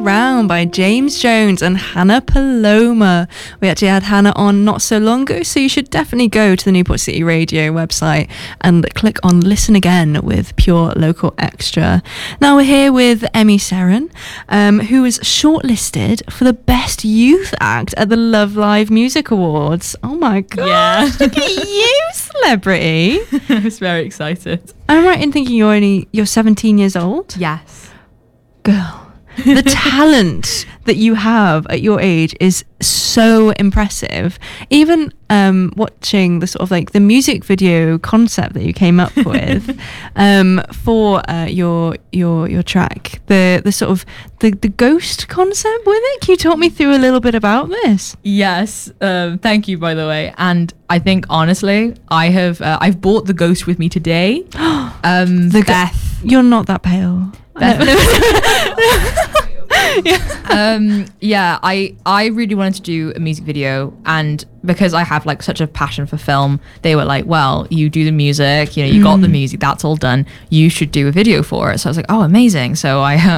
Around by James Jones and Hannah Paloma. We actually had Hannah on not so long ago, so you should definitely go to the Newport City Radio website and click on Listen Again with Pure Local Extra. Now we're here with Emmy Seren, who was shortlisted for the Best Youth Act at the Love Live Music Awards. Oh my god! Yeah. Look at you, celebrity! I was very excited. I'm right in thinking you're 17 years old? Yes. Girl, the talent that you have at your age is so impressive. Even watching the sort of like the music video concept that you came up with for your track, the sort of the ghost concept with it. Can you talk me through a little bit about this? Yes. Thank you, by the way. And I think honestly, I've brought the ghost with me today. Beth. You're not that pale. I really wanted to do a music video, and because I have like such a passion for film, they were like, well, you do the music, you got the music, that's all done, you should do a video for it. So I was like, oh, amazing. So I